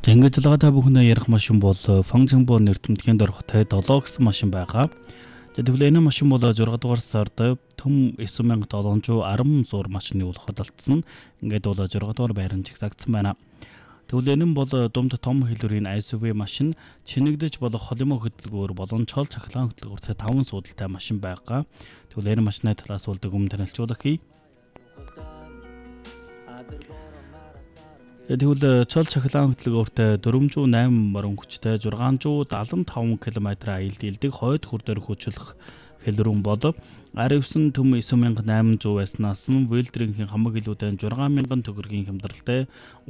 Ингэж залгаатай бүхэндээ ярих машин бол функцбо нэртэмтгэнд орохтой 7 гэсэн машин байгаа. Тэгвэл энэ машин бол 6 дугаар сард төм 9710 зур машины болоход алдсан. Ингээд бол 6 дугаар байранд чигсагдсан байна. Тэгвэл энэ бол дунд том хэлбэрийн SUV машин, чинэгдэж болох холимоо хөдөлгөөр болон чол цахилгаан хөдөлгөөртэй 5 суудалтай машин байгаа. Тэгвэл энэ машины талаас бол дүгнэлт танилцуулах хий. Тэгвэл чол цахилгаан хөдөлгөөртэй 408 морин хүчтэй 675 км аялалд илдэг хойд хүрдээр хүчлэх хэлбэрүүн бол R9 төм 9800 байснаас нь Вилдрингийн хамаг илүүдэн 6000 төгрөгийн хямдралтай